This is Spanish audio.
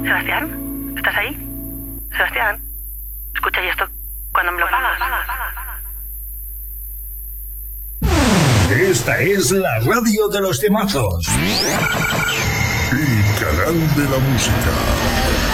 Sebastián, ¿estás ahí? Sebastián, escucha, ¿y esto cuándo me lo pagas? Esta es la radio de los temazos. El canal de la música.